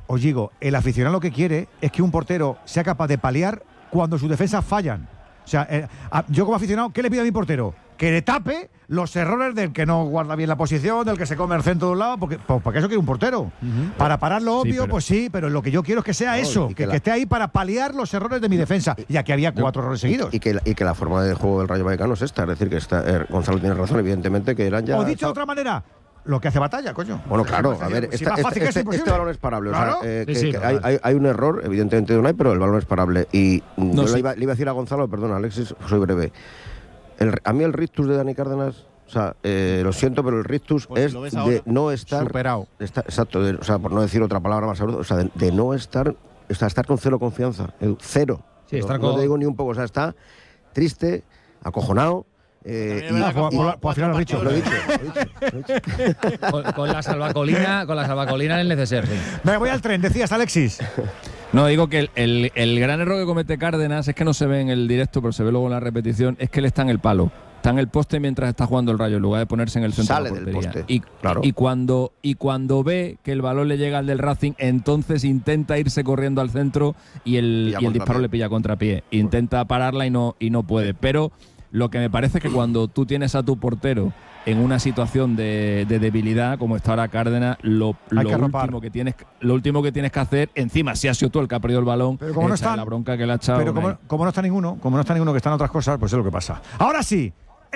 os digo, el aficionado lo que quiere es que un portero sea capaz de paliar cuando sus defensas fallan. O sea, yo como aficionado, ¿qué le pido a mi portero? Que le tape los errores del que no guarda bien la posición, del que se come el centro de un lado, porque eso quiere un portero. Para parar lo obvio, pues sí, pero lo que yo quiero es que sea eso, que esté ahí para paliar los errores de mi defensa. Y aquí había 4 errores seguidos. Y que la forma de juego del Rayo Vallecano es esta, es decir, que Gonzalo tiene razón, evidentemente, que eran ya... O dicho de otra manera, lo que hace Batalla, coño. Bueno, claro, a ver, este balón es parable. Claro. O sea, hay un error, evidentemente, de Unai, pero el balón es parable. Y le iba a decir a Gonzalo, perdona, Alexis, soy breve. A mí el rictus de Dani Cárdenas, o sea, lo siento, pero el rictus es de no estar... Superado. Exacto, o sea, por no decir otra palabra más sabrosa, o sea, de no estar... O sea, estar con cero confianza. Cero. Sí, no te digo ni un poco, o sea, está triste, acojonado... al final lo he dicho. Con la salvacolina en el neceser, sí. Me voy al tren, decías, Alexis. No, digo que el gran error que comete Cárdenas es que no se ve en el directo, pero se ve luego en la repetición, es que él está en el palo. Está en el poste mientras está jugando el Rayo, en lugar de ponerse en el centro Sale de la portería. del poste, claro. Y cuando ve que el balón le llega al del Racing, entonces intenta irse corriendo al centro y el disparo le pilla contrapié. Intenta pararla y no puede. Pero lo que me parece es que cuando tú tienes a tu portero en una situación de debilidad, como está ahora Cárdenas, lo último que tienes que hacer, encima si has sido tú el que ha perdido el balón, pero como no está la bronca que le ha echado. Pero como no está ninguno, que están otras cosas, pues es lo que pasa. Ahora sí.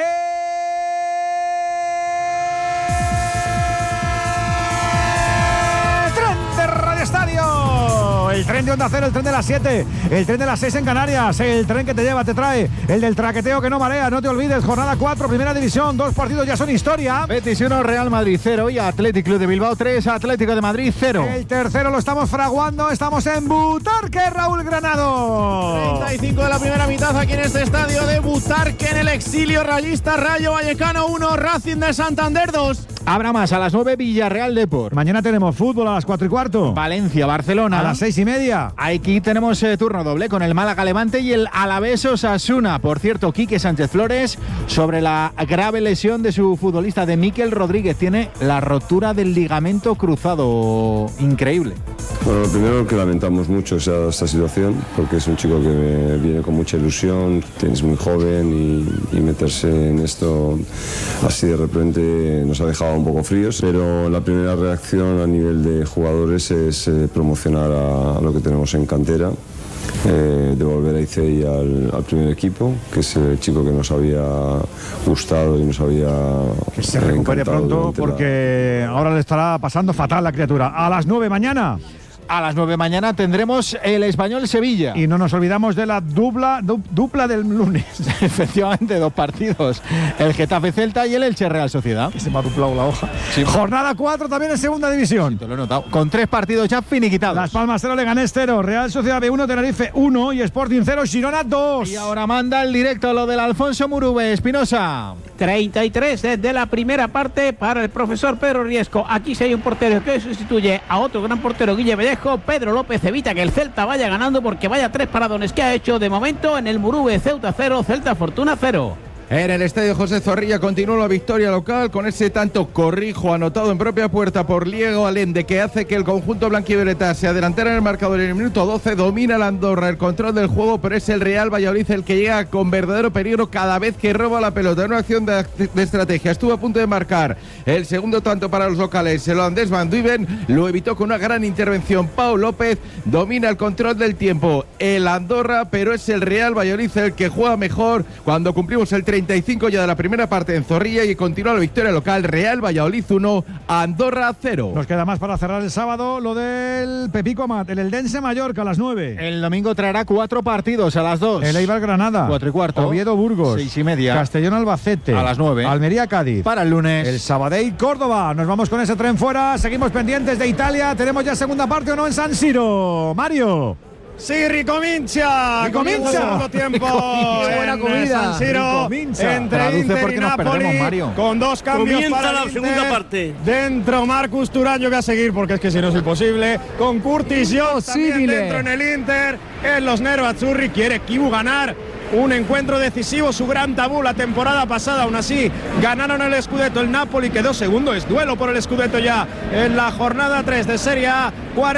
El tren de Onda Cero, el tren de las 7, el tren de las 6 en Canarias, el tren que te lleva, te trae, el del traqueteo que no marea, no te olvides, jornada 4, primera división, 2 partidos ya son historia. Betis 1, Real Madrid 0 y Athletic Club de Bilbao 3, Atlético de Madrid 0. El tercero lo estamos fraguando, estamos en Butarque, Raúl Granado. 35 de la primera mitad aquí en este estadio de Butarque, en el exilio rayista. Rayo Vallecano 1, Racing de Santander 2. Habrá más a las 9, Villarreal Depor. Mañana tenemos fútbol a las 4:15. Valencia, Barcelona. A las 6:30. Aquí tenemos turno doble con el Málaga Levante y el Alavés Osasuna. Por cierto, Quique Sánchez Flores, sobre la grave lesión de su futbolista, de Mikel Rodríguez, tiene la rotura del ligamento cruzado. Increíble. Bueno, lo primero que lamentamos mucho esta situación, porque es un chico que viene con mucha ilusión, es muy joven y meterse en esto así de repente nos ha dejado un poco fríos, pero la primera reacción a nivel de jugadores es promocionar a lo que tenemos en cantera, devolver a Icei al primer equipo, que es el chico que nos había gustado y nos había que se recupere pronto, porque ahora le estará pasando fatal la criatura. A las 9 mañana. A las 9 mañana tendremos el Español Sevilla. Y no nos olvidamos de la dupla del lunes. Efectivamente, 2 partidos. El Getafe Celta y el Elche Real Sociedad. Que se me ha duplado la hoja. Sí. Jornada 4 también en segunda división. Sí, te lo he notado. Con 3 partidos ya finiquitados. Las Palmas 0, Leganés 0, Real Sociedad B1, Tenerife 1 y Sporting 0, Girona 2. Y ahora manda el directo lo del Alfonso Murube. Espinosa. 33 desde la primera parte para el profesor Pedro Riesco. Aquí sí hay un portero que sustituye a otro gran portero, Guille Vallejo. Pedro López evita que el Celta vaya ganando, porque vaya 3 paradones que ha hecho de momento en el Murube. Ceuta 0, Celta Fortuna 0. En el estadio José Zorrilla continúa la victoria local con ese tanto corrijo anotado en propia puerta por Diego Allende, que hace que el conjunto blanquivioleta se adelantara en el marcador en el minuto 12. Domina la Andorra el control del juego, pero es el Real Valladolid el que llega con verdadero peligro cada vez que roba la pelota. En una acción de estrategia estuvo a punto de marcar el segundo tanto para los locales. El holandés Van Duiven lo evitó con una gran intervención. Pau López domina el control del tiempo. El Andorra, pero es el Real Valladolid el que juega mejor cuando cumplimos el 35 ya de la primera parte en Zorrilla, y continúa la victoria local. Real Valladolid 1, Andorra 0. Nos queda más para cerrar el sábado, lo del Pepico Amat, el Eldense Mallorca a las 9. El domingo traerá 4 partidos a las 2. El Eibar Granada 4:15. Oviedo Burgos 6:30. Castellón Albacete a las 9. Almería Cádiz para el lunes. El Sabadell Córdoba. Nos vamos con ese tren fuera. Seguimos pendientes de Italia. ¿Tenemos ya segunda parte o no en San Siro? Mario. Sí, ricomincia. Ricomincia. Segundo tiempo. Buena comida. San Siro, entre Inter y Napoli, con 2 cambios. Comienza para la el segunda Inter. parte. Dentro Marcus Thuram, yo voy a seguir porque es que si no es imposible. Con Curtis Jones también dentro en el Inter. En los Nerazzurri quiere Kibu ganar un encuentro decisivo, su gran tabú la temporada pasada. Aún así ganaron el Scudetto. El Napoli quedó segundo, es duelo por el Scudetto ya en la jornada 3 de Serie A.